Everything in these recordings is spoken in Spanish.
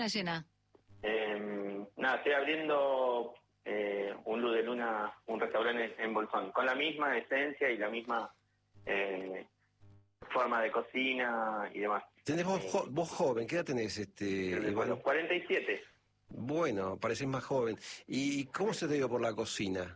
llena? Nada, estoy abriendo un Luz de Luna, un restaurante en Bolsón, con la misma esencia y la misma forma de cocina y demás. Tenés vos joven, ¿qué edad tenés, Iván? 47. Bueno, parecés más joven. ¿Y cómo se te dio por la cocina?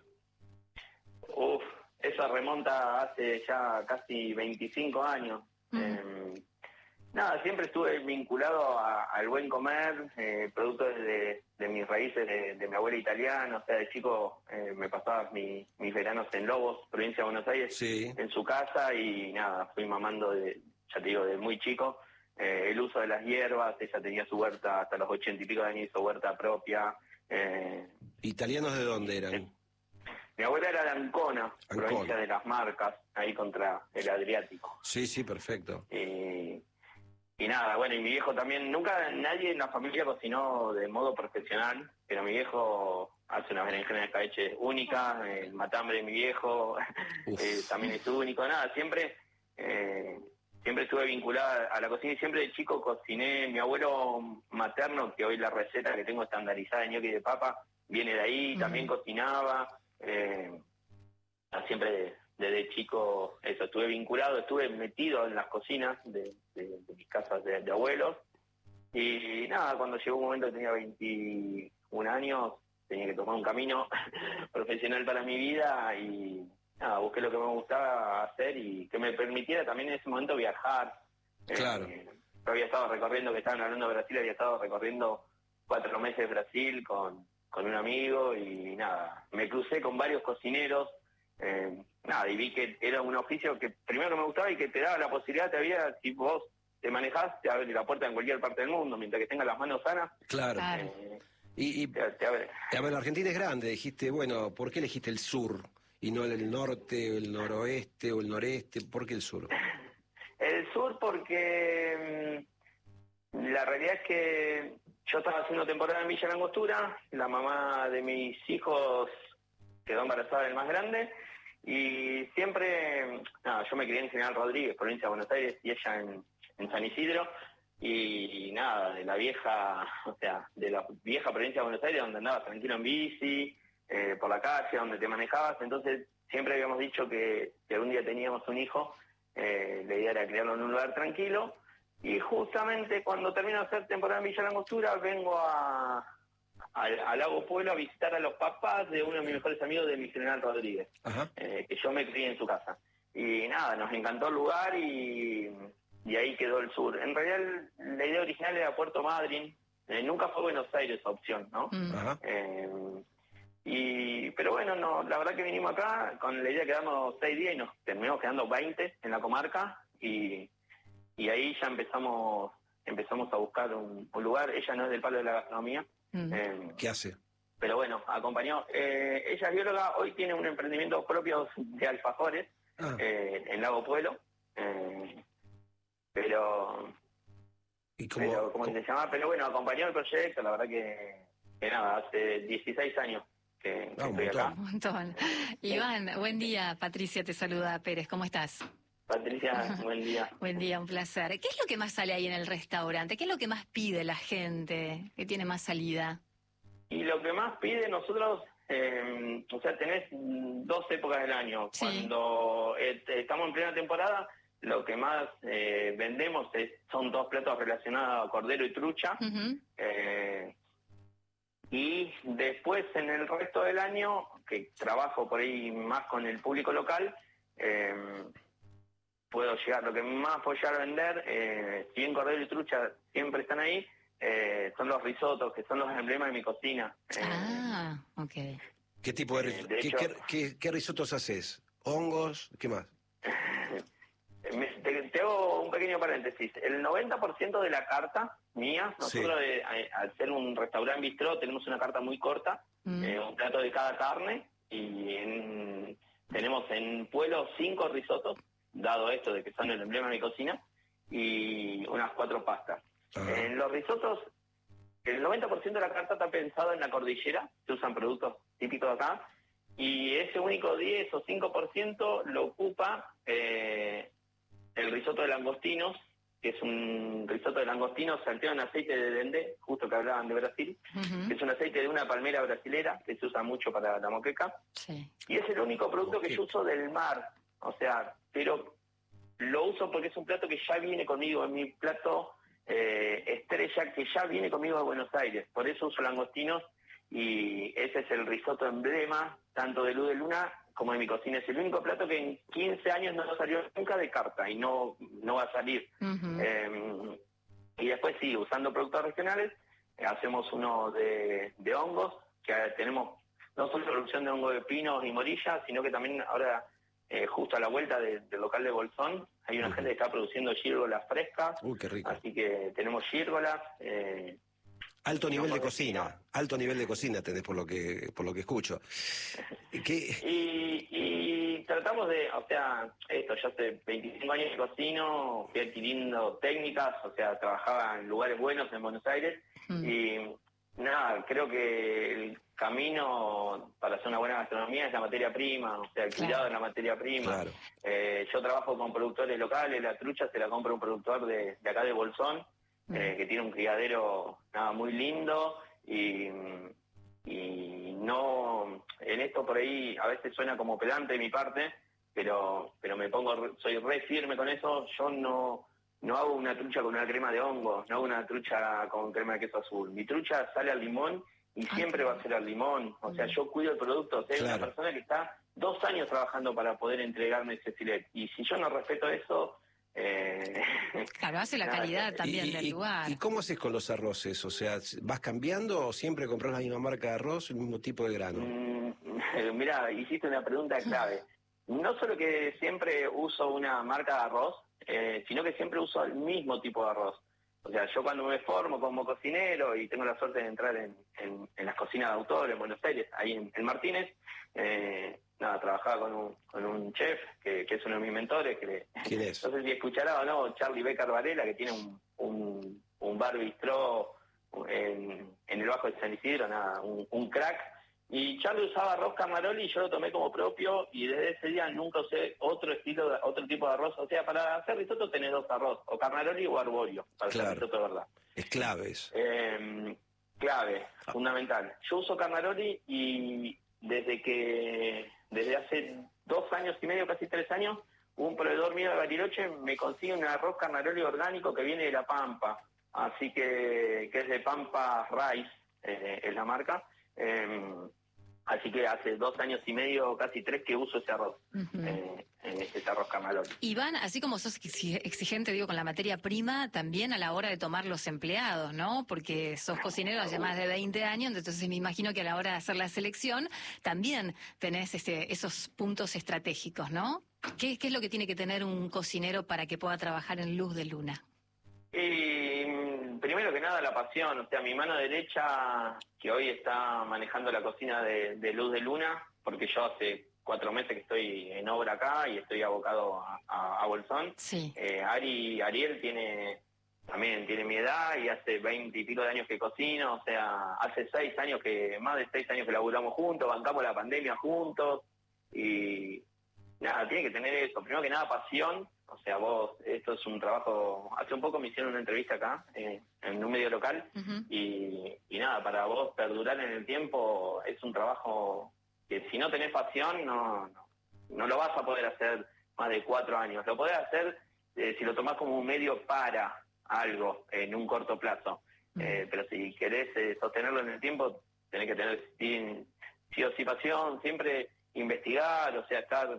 Eso remonta hace ya casi 25 años. Nada, siempre estuve vinculado al buen comer, producto de mis raíces de mi abuela italiana. O sea, de chico me pasaba mis veranos en Lobos, provincia de Buenos Aires, sí, en su casa, y nada, fui mamando, ya te digo, de muy chico. El uso de las hierbas, ella tenía su huerta hasta los 80 y pico de años, hizo huerta propia. ¿Italianos de dónde eran? Mi abuela era de Ancona, provincia de Las Marcas, ahí contra el Adriático. Sí, sí, perfecto. Y nada, bueno, y mi viejo también, nunca nadie en la familia cocinó de modo profesional, pero mi viejo hace una berenjena de escabeche única, el matambre de mi viejo también es único, nada, siempre estuve vinculada a la cocina y siempre de chico cociné. Mi abuelo materno, que hoy la receta que tengo estandarizada de ñoqui de papa, viene de ahí, también cocinaba, siempre desde chico eso, estuve vinculado, estuve metido en las cocinas de mis casas de abuelos, y nada, cuando llegó un momento que tenía 21 años, tenía que tomar un camino profesional para mi vida, y nada, busqué lo que me gustaba hacer y que me permitiera también en ese momento viajar. Claro. Yo había estado recorriendo, que estaban hablando de Brasil, había estado recorriendo 4 meses Brasil con un amigo, y nada, me crucé con varios cocineros, nada, y vi que era un oficio que primero me gustaba y que te daba la posibilidad, si vos te manejás, te abre la puerta en cualquier parte del mundo, mientras que tengas las manos sanas. Claro. Te abre. A ver, la Argentina es grande, dijiste, bueno, ¿por qué elegiste el sur y no el norte, o el noroeste, o el noreste? ¿Por qué el sur? El sur porque la realidad es que yo estaba haciendo temporada en Villa Langostura, la mamá de mis hijos quedó embarazada del más grande, y siempre, yo me crié en General Rodríguez, provincia de Buenos Aires, y ella en San Isidro, y nada, de la vieja provincia de Buenos Aires, donde andabas tranquilo en bici, por la calle, donde te manejabas. Entonces siempre habíamos dicho que algún día teníamos un hijo, la idea era criarlo en un lugar tranquilo, y justamente cuando termino de hacer temporada en Villa Langostura, vengo a Lago Pueblo a visitar a los papás de uno de mis mejores amigos, de mi General Rodríguez, que yo me crié en su casa. Y nada, nos encantó el lugar, y ahí quedó el sur. En realidad la idea original era Puerto Madryn, nunca fue Buenos Aires opción, ¿no? Pero bueno, no, la verdad que vinimos acá con la idea de quedarnos 6 días y nos terminamos quedando 20 en la comarca, y ahí ya empezamos a buscar un lugar. Ella no es del palo de la gastronomía. ¿Qué hace? Pero bueno, acompañó. Ella es bióloga, hoy tiene un emprendimiento propio de alfajores en Lago Pueblo, pero ¿cómo se llama? Pero bueno, acompañó el proyecto, la verdad que nada, hace 16 años que estoy acá. Un montón. Iván, buen día. Patricia te saluda, Pérez, ¿cómo estás? Patricia, buen día. Buen día, un placer. ¿Qué es lo que más sale ahí en el restaurante? ¿Qué es lo que más pide la gente? ¿Qué tiene más salida? Y lo que más pide nosotros, o sea, tenés 2 épocas del año. Sí. Cuando estamos en plena temporada, lo que más vendemos son 2 platos relacionados a cordero y trucha. Y después, en el resto del año, que trabajo por ahí más con el público local, puedo llegar, lo que más puedo llegar a vender, si bien cordero y trucha siempre están ahí, son los risotos, que son los emblemas de mi cocina. Ok. ¿Qué tipo de qué risotos haces? ¿Hongos? ¿Qué más? Te hago un pequeño paréntesis. El 90% de la carta mía, nosotros al ser un restaurante bistró tenemos una carta muy corta, un plato de cada carne, y tenemos en Pueblo 5 risotos, dado esto de que son el emblema de mi cocina, y unas 4 pastas. En los risotos, el 90% de la carta está pensado en la cordillera, se usan productos típicos de acá, y ese único 10 o 5% lo ocupa el risotto de langostinos, que es un risotto de langostino salteado en aceite de dendé, justo que hablaban de Brasil, que es un aceite de una palmera brasilera que se usa mucho para la moqueca. Sí. Y es el único producto que yo uso del mar, o sea, pero lo uso porque es un plato que ya viene conmigo, en mi plato estrella, que ya viene conmigo de Buenos Aires. Por eso uso langostinos y ese es el risotto emblema, tanto de Luz de Luna como de mi cocina. Es el único plato que en 15 años no salió nunca de carta y no va a salir. Y después sí, usando productos regionales, hacemos uno de hongos, que tenemos no solo producción de hongo de pinos y morillas, sino que también ahora, justo a la vuelta del local de Bolsón, hay una gente que está produciendo gírgolas frescas. Qué rico. Así que tenemos gírgolas. Alto nivel de cocina tenés por lo que escucho. Y tratamos de, o sea, yo hace 25 años que cocino, fui adquiriendo técnicas, o sea, trabajaba en lugares buenos en Buenos Aires y nada, creo que el camino para hacer una buena gastronomía es la materia prima, o sea, el cuidado de la materia prima. Claro. Yo trabajo con productores locales, la trucha se la compra un productor de acá de Bolsón, que tiene un criadero muy lindo y no, en esto por ahí a veces suena como pedante de mi parte, pero soy re firme con eso. Yo no hago una trucha con una crema de hongo, no hago una trucha con crema de queso azul. Mi trucha sale al limón y siempre va a ser al limón. O sea, yo cuido el producto. O sea, hay una persona que está 2 años trabajando para poder entregarme ese filet. Y si yo no respeto eso... Claro, hace la calidad también del lugar. ¿Y cómo haces con los arroces? O sea, ¿vas cambiando o siempre compras la misma marca de arroz, el mismo tipo de grano? Mirá, hiciste una pregunta clave. No solo que siempre uso una marca de arroz, sino que siempre uso el mismo tipo de arroz. O sea, yo cuando me formo como cocinero y tengo la suerte de entrar en las cocinas de autor en Buenos Aires, ahí en Martínez, trabajaba con un chef que es uno de mis mentores. ¿Quién es? No sé si escuchará o no, Charlie Becker Varela, que tiene un bar bistró en el Bajo de San Isidro, un crack. Y Charlie usaba arroz Carnaroli y yo lo tomé como propio y desde ese día nunca usé otro tipo de arroz. O sea, para hacer risotto tenés 2 arroz, o Carnaroli o Arborio, para hacer risotto de verdad. Es clave eso. Clave, fundamental. Yo uso Carnaroli y desde hace 2 años y medio, casi 3 años, un proveedor mío de Bariloche me consigue un arroz Carnaroli orgánico que viene de La Pampa, así que es de Pampa Rice, es la marca. Así que hace 2 años y medio, casi 3, que uso ese arroz, ese arroz Carnaroli. Iván, así como sos exigente, digo, con la materia prima, también a la hora de tomar los empleados, ¿no? Porque sos cocinero hace más de 20 años, entonces me imagino que a la hora de hacer la selección también tenés esos puntos estratégicos, ¿no? ¿Qué es lo que tiene que tener un cocinero para que pueda trabajar en Luz de Luna? Primero que nada la pasión, o sea, mi mano derecha, que hoy está manejando la cocina de Luz de Luna, porque yo hace 4 meses que estoy en obra acá y estoy abocado a Bolsón. Sí. Ariel tiene mi edad y hace 20 y pico de años que cocino, o sea, hace más de 6 años que laburamos juntos, bancamos la pandemia juntos y nada, tiene que tener eso, primero que nada pasión. O sea, esto es un trabajo. Hace un poco me hicieron una entrevista acá, en un medio local, y nada, para vos perdurar en el tiempo es un trabajo que si no tenés pasión no lo vas a poder hacer más de 4 años. Lo podés hacer si lo tomás como un medio para algo en un corto plazo. Pero si querés sostenerlo en el tiempo, tenés que tener sí o sí pasión, siempre investigar, o sea, estar...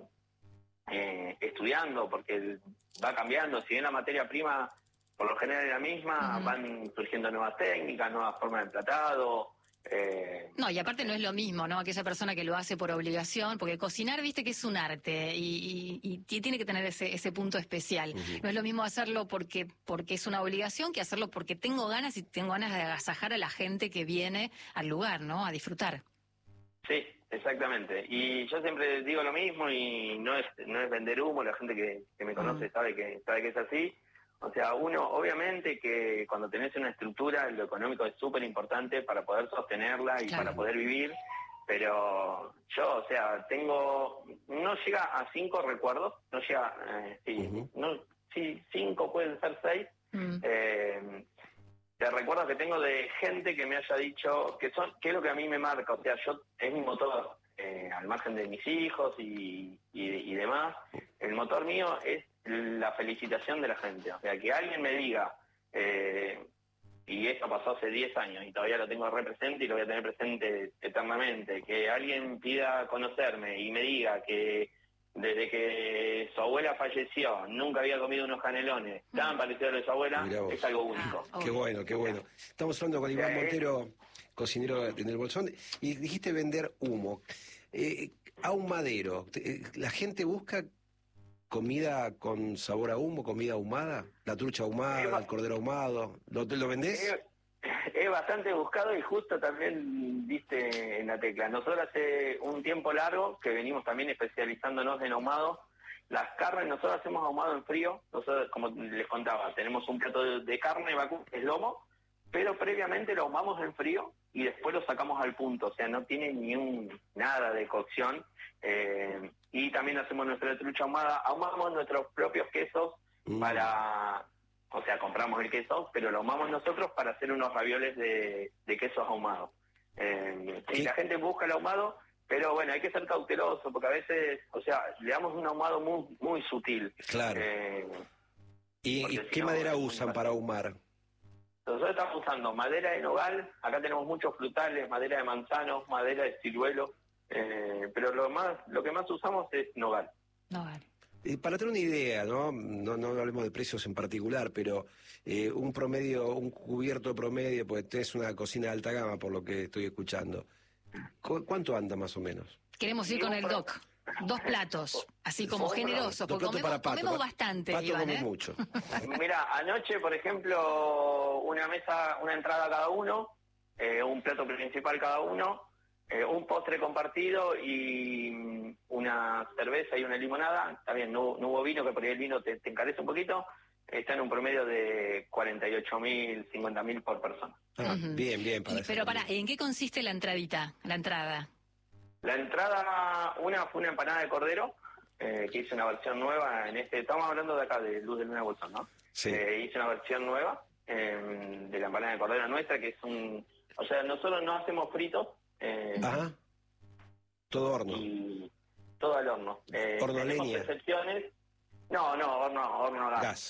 estudiando, porque va cambiando. Si bien la materia prima por lo general es la misma, van surgiendo nuevas técnicas, nuevas formas de emplatado. No, y aparte no es lo mismo, ¿no? Aquella persona que lo hace por obligación, porque cocinar, viste que es un arte y tiene que tener ese punto especial. No es lo mismo hacerlo porque es una obligación que hacerlo porque tengo ganas de agasajar a la gente que viene al lugar, ¿no? A disfrutar. Sí, exactamente. Y yo siempre digo lo mismo y no es vender humo, la gente que me conoce sabe que es así. O sea, uno, obviamente que cuando tenés una estructura, lo económico es súper importante para poder sostenerla y para poder vivir, pero yo, o sea, no llega a 5 recuerdos, no llega, sí, 5, pueden ser 6. Te recuerdo que tengo de gente que me haya dicho que es lo que a mí me marca, o sea, es mi motor, al margen de mis hijos y demás, el motor mío es la felicitación de la gente, o sea, que alguien me diga, y esto pasó hace 10 años y todavía lo tengo re presente y lo voy a tener presente eternamente, que alguien pida conocerme y me diga que desde que su abuela falleció nunca había comido unos canelones tan parecidos a los de su abuela, es algo único. Qué bueno, qué bueno. Estamos hablando con Iván Montero, cocinero en el Bolsón, y dijiste vender humo. Ahumadero, ¿la gente busca comida con sabor a humo, comida ahumada? ¿La trucha ahumada, el cordero ahumado? ¿Lo vendés? Es bastante buscado y justo también diste en la tecla. Nosotros hace un tiempo largo que venimos también especializándonos en ahumado. Las carnes, nosotros hacemos ahumado en frío. Nosotros, como les contaba, tenemos un plato de carne vacuno, que es lomo, pero previamente lo ahumamos en frío y después lo sacamos al punto. O sea, no tiene nada de cocción. Y también hacemos nuestra trucha ahumada. Ahumamos nuestros propios quesos o sea, compramos el queso, pero lo ahumamos nosotros para hacer unos ravioles de quesos ahumados. Y la gente busca el ahumado, pero bueno, hay que ser cauteloso, porque a veces, o sea, le damos un ahumado muy, muy sutil. Claro. ¿Y qué madera usan para ahumar? Nosotros estamos usando madera de nogal, acá tenemos muchos frutales, madera de manzano, madera de ciruelo, pero lo que más usamos es nogal. Nogal. Para tener una idea, no hablemos de precios en particular, pero un cubierto promedio, pues es una cocina de alta gama por lo que estoy escuchando. ¿Cuánto anda más o menos? Queremos ir con el doc. 2 platos, así como generoso, porque comemos bastante, Pato Iván, come mucho. Mira, anoche, por ejemplo, una entrada cada uno, un plato principal cada uno, un postre compartido y una cerveza y una limonada. Está bien, no hubo vino, que por ahí el vino te encarece un poquito. Está en un promedio de 48.000, 50.000 por persona. Bien. Pero ¿en qué consiste la entrada? La entrada, fue una empanada de cordero, que hice una versión nueva estamos hablando de acá, de Luz de Luna Bolsón, ¿no? Sí. Hice una versión nueva de la empanada de cordero nuestra, que es o sea, nosotros no hacemos fritos. Ajá. Todo horno. Y todo al horno. ¿Horno a leña? Excepciones. No, horno gas.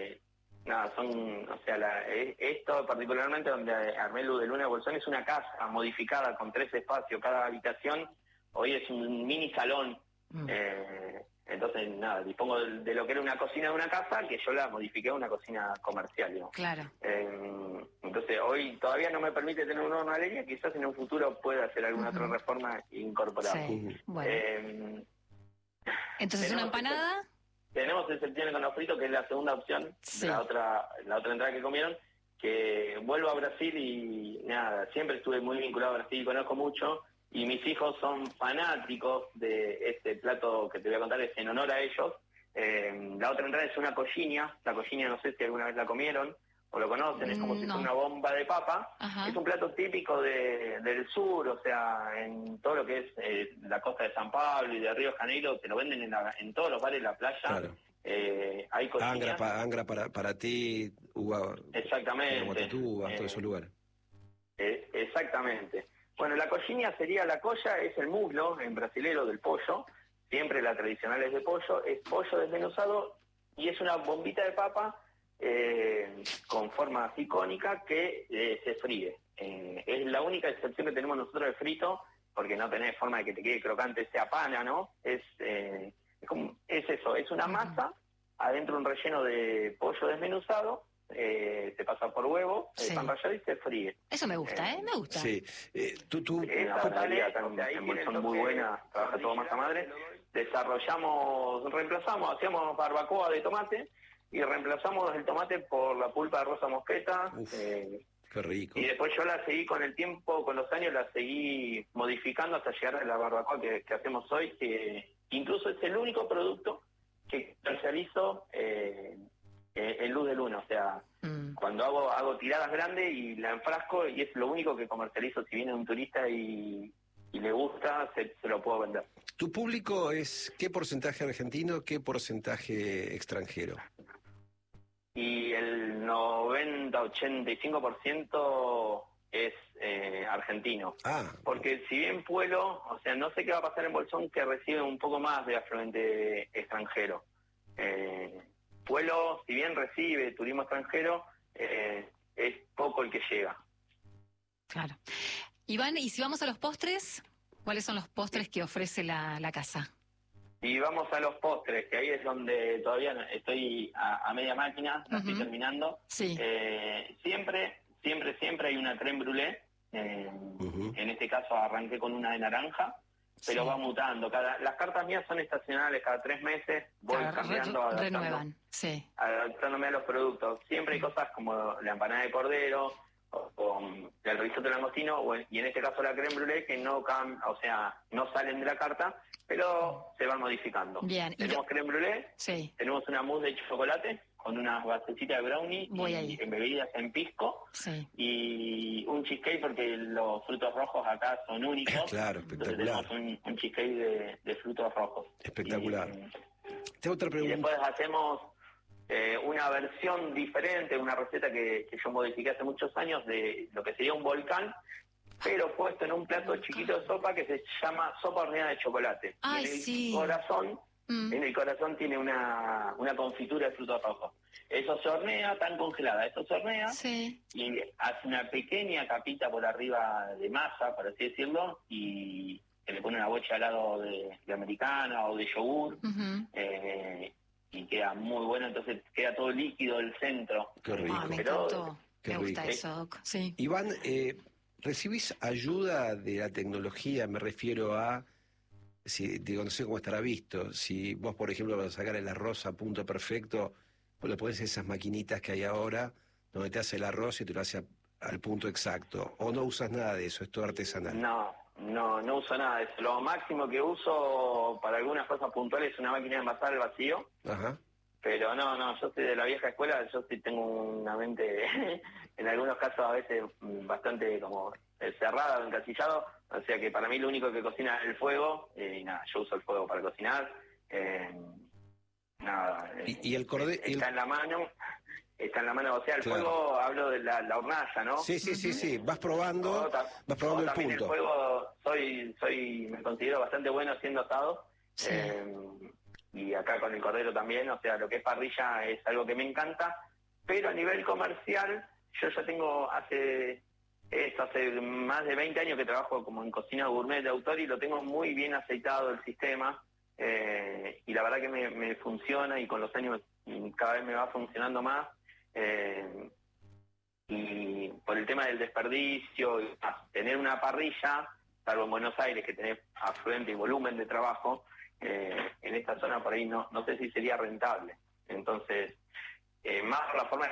Esto particularmente donde armé Luz de Luna Bolsón es una casa modificada con 3 espacios, cada habitación hoy es un mini salón. Entonces, dispongo de lo que era una cocina de una casa, que yo la modifiqué a una cocina comercial, digamos. Claro. Entonces, hoy todavía no me permite tener un horno a leña, quizás en un futuro pueda hacer alguna otra reforma e incorporarla. Sí. Bueno. Entonces, ¿una empanada? Tenemos excepciones con los fritos, que es la segunda opción, sí. la otra entrada que comieron, que vuelvo a Brasil y siempre estuve muy vinculado a Brasil, conozco mucho, y mis hijos son fanáticos de este plato que te voy a contar, es en honor a ellos. La otra entrada es una coxinha, la coxinha no sé si alguna vez la comieron o lo conocen, es como si fuera una bomba de papa. Ajá. Es un plato típico del sur, o sea, en todo lo que es la costa de San Pablo y de Río de Janeiro, te lo venden en todos los bares de la playa. Claro. Hay coxinhas. Angra para ti, Uva. Exactamente. Guatatuba, todos esos lugares. Exactamente. Bueno, la coxinha sería, la colla es el muslo en brasilero del pollo, siempre la tradicional es de pollo, es pollo desmenuzado y es una bombita de papa con forma así cónica que se fríe. Es la única excepción que tenemos nosotros de frito, porque no tenés forma de que te quede crocante, sea pana, ¿no? Es eso, es una masa, adentro un relleno de pollo desmenuzado, se pasa por huevo, pan rallado y se fríe. Eso me gusta, me gusta. Sí. Esa panadería son muy buenas, trabaja todo masa madre. Hacíamos barbacoa de tomate y reemplazamos el tomate por la pulpa de rosa mosqueta. Qué rico. Y después yo la seguí con el tiempo, con los años la seguí modificando hasta llegar a la barbacoa que hacemos hoy, que incluso es el único producto que comercializo en Luz de Luna. O sea, cuando hago tiradas grandes y la enfrasco, y es lo único que comercializo. Si viene un turista y le gusta, se lo puedo vender. ¿Tu público es qué porcentaje argentino, qué porcentaje extranjero? y el 90-85% es argentino. Porque si bien Puelo, o sea, no sé qué va a pasar en Bolsón, que recibe un poco más de afluente extranjero. Puelo, si bien recibe turismo extranjero, es poco el que llega. Claro. Iván, y si vamos a los postres, ¿cuáles son los postres que ofrece la casa? Y vamos a los postres, que ahí es donde todavía estoy a media máquina, la estoy terminando. Sí. Siempre hay una crème brûlée. En este caso arranqué con una de naranja, pero va mutando. Las cartas mías son estacionales, cada 3 meses voy cambiando, renuevan, adaptándome a los productos. Siempre hay cosas como la empanada de cordero, o el risotto de langostino, y en este caso la crème brûlée, que no salen de la carta, pero se van modificando. Bien. Tenemos crème brûlée, tenemos una mousse de chocolate con unas basecitas de brownie y bebidas en pisco, y un cheesecake, porque los frutos rojos acá son únicos. Claro, espectacular. Tenemos un cheesecake de frutos rojos. Espectacular. Tengo otra pregunta. Y después hacemos una versión diferente, una receta que yo modifiqué hace muchos años, de lo que sería un volcán, pero puesto en un plato chiquito de sopa que se llama sopa horneada de chocolate. En el corazón tiene una confitura de frutos rojos. Eso se hornea, tan congelada, y hace una pequeña capita por arriba de masa, por así decirlo, y se le pone una bocha al lado de americana o de yogur, y queda muy bueno, entonces queda todo líquido el centro. Qué rico. Me encantó. Me gusta eso, Doc. Sí. Iván, ¿recibís ayuda de la tecnología? Me refiero a, no sé cómo estará visto, si vos, por ejemplo, vas a sacar el arroz a punto perfecto, vos le pones esas maquinitas que hay ahora, donde te hace el arroz y te lo hace al punto exacto, o no usas nada de eso, es todo artesanal. No uso nada de eso. Lo máximo que uso para algunas cosas puntuales es una máquina de envasar al vacío. Pero no, yo soy de la vieja escuela, yo sí tengo una mente, en algunos casos a veces bastante como cerrada o encasillado, o sea que para mí lo único que cocina es el fuego, y yo uso el fuego para cocinar. ¿Y el cordero? Está en la mano, o sea, el fuego, hablo de la hornalla, ¿no? Sí, vas probando el punto. El fuego, me considero bastante bueno haciendo asado, y acá con el cordero también, o sea, lo que es parrilla es algo que me encanta, pero a nivel comercial, yo ya tengo hace más de 20 años que trabajo como en cocina gourmet de autor, y lo tengo muy bien aceitado el sistema, y la verdad que me funciona, y con los años cada vez me va funcionando más, y por el tema del desperdicio, y tener una parrilla, salvo en Buenos Aires, que tenés afluente y volumen de trabajo, en esta zona por ahí no sé si sería rentable. Entonces, más por la forma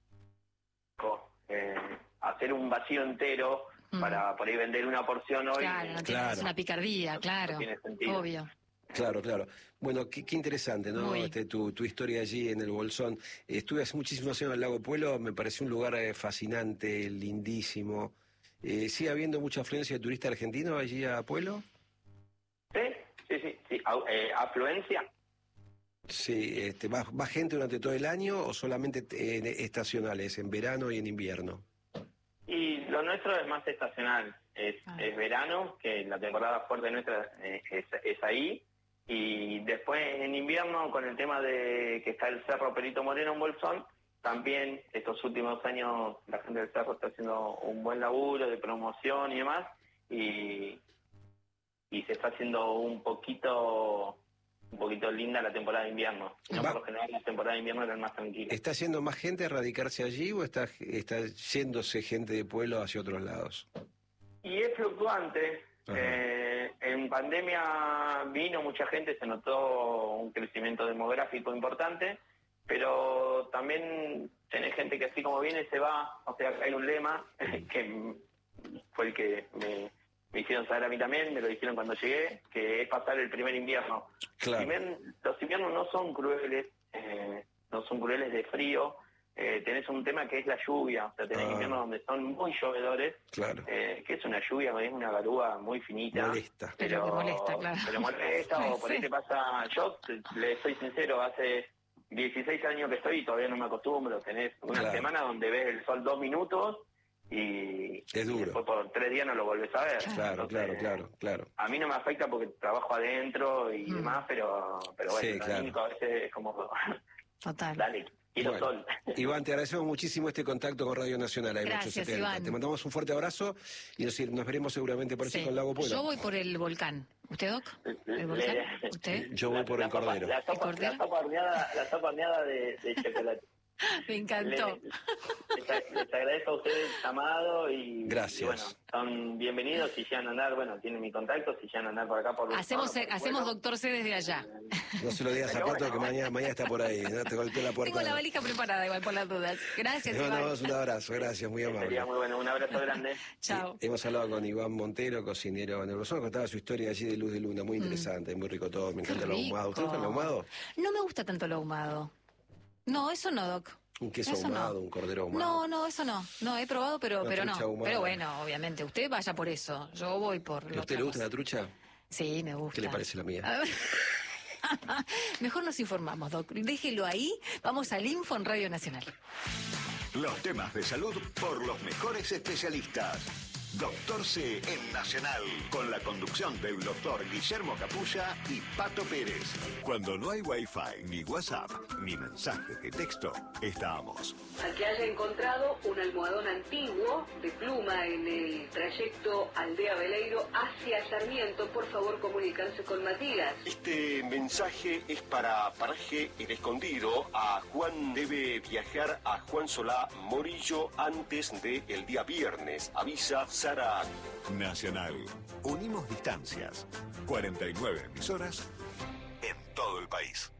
de hacer un vacío entero para por ahí vender una porción hoy. Claro, es una picardía, claro, tiene sentido. Obvio. Claro. Bueno, qué interesante, ¿no? Tu historia allí en el Bolsón. Estuve hace muchísimos años en el Lago Puelo, me pareció un lugar fascinante, lindísimo. ¿Sigue habiendo mucha afluencia de turistas argentinos allí a Puelo? Sí. ¿Afluencia? Sí, ¿va gente durante todo el año o solamente estacionales, en verano y en invierno? Y lo nuestro es más estacional, es verano, que la temporada fuerte nuestra es ahí, y después en invierno, con el tema de que está el Cerro Perito Moreno en Bolsón, también estos últimos años la gente del Cerro está haciendo un buen laburo de promoción y demás, y se está haciendo un poquito linda la temporada de invierno. No, por lo general la temporada de invierno era más tranquila. ¿Está haciendo más gente a radicarse allí o está yéndose gente de pueblo hacia otros lados? Y es fluctuante. En pandemia vino mucha gente, se notó un crecimiento demográfico importante, pero también tenés gente que así como viene se va. O sea, hay un lema que fue el que me hicieron saber a mí también, me lo dijeron cuando llegué, que es pasar el primer invierno. Claro. Los inviernos no son crueles de frío, tenés un tema que es la lluvia, o sea, tenés inviernos donde son muy llovedores, claro. Que es una lluvia, es una garúa muy finita. Molesta. Pero que molesta, claro. Pero molesta, o por ahí te pasa, yo le soy sincero, hace 16 años que estoy y todavía no me acostumbro. Tenés una semana donde ves el sol 2 minutos y es duro. Y después por 3 días no lo volvés a ver. Claro, entonces, claro. A mí no me afecta porque trabajo adentro y demás, pero bueno, sí, claro. a veces es como... Total. Dale, quiero sol. Iván, te agradecemos muchísimo este contacto con Radio Nacional. Gracias, Iván. Te mandamos un fuerte abrazo y nos veremos seguramente por aquí con Lago Puebla. Yo voy por el volcán. ¿Usted, Doc? ¿El volcán? ¿Usted? Yo voy por el cordero. La sopa horneada de chocolate. Me encantó. Les agradezco a ustedes el llamado y... Gracias. Y bueno, son bienvenidos si llegan a andar, bueno, tienen mi contacto, si llegan a andar por acá por... Hacemos Doctor C desde allá. No se lo digas a Pato que mañana está por ahí, ¿no? Te golpeó la puerta. Tengo la valija preparada igual por las dudas. Gracias, Iván. Iván. Un abrazo, gracias, muy amable. Sería muy bueno, un abrazo grande. Chao. Hemos hablado con Iván Montero, cocinero en el Bolsón, contaba su historia allí de Luz de Luna, muy interesante, muy rico todo, me encanta el ahumado. ¿Usted gusta el ahumado? No me gusta tanto el ahumado. No, eso no, Doc. Un queso ahumado, un cordero No, ahumado. no, eso no. No, he probado, pero no. Ahumada. Pero bueno, obviamente, usted vaya por eso. Yo voy por... ¿A usted le gusta la trucha? Sí, me gusta. ¿Qué le parece la mía? Mejor nos informamos, Doc. Déjelo ahí. Vamos al Info en Radio Nacional. Los temas de salud por los mejores especialistas. Doctor C en Nacional, con la conducción del doctor Guillermo Capulla y Pato Pérez. Cuando no hay Wi-Fi, ni WhatsApp, ni mensajes de texto, estamos. Al que haya encontrado un almohadón antiguo de pluma en el trayecto Aldea Veleiro hacia Sarmiento, por favor comunicarse con Matías. Este mensaje es para Paraje El Escondido. A Juan debe viajar a Juan Solá Morillo antes del día viernes. Avisa Sara. Nacional. Unimos distancias. 49 emisoras en todo el país.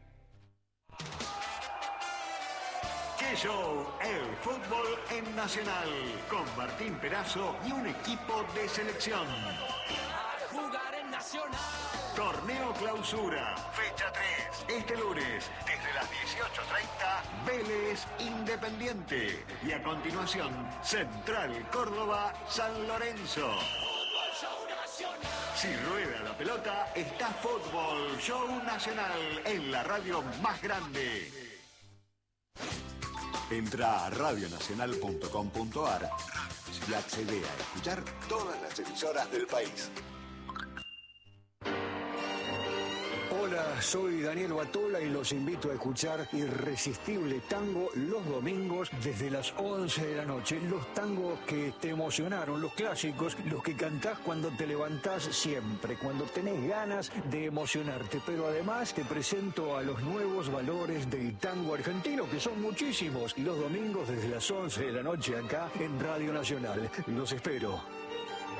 ¡Qué show! El fútbol en Nacional. Con Martín Perazo y un equipo de selección. Jugar en Nacional. Torneo Clausura, fecha 3, este lunes, desde las 18:30, Vélez Independiente. Y a continuación, Central Córdoba, San Lorenzo. Si rueda la pelota, está Fútbol Show Nacional en la radio más grande. Entra a radionacional.com.ar y accede a escuchar todas las emisoras del país. Hola, soy Daniel Batola y los invito a escuchar Irresistible Tango los domingos desde las 11 de la noche. Los tangos que te emocionaron, los clásicos, los que cantás cuando te levantás siempre, cuando tenés ganas de emocionarte. Pero además te presento a los nuevos valores del tango argentino, que son muchísimos. Los domingos desde las 11 de la noche acá en Radio Nacional. Los espero.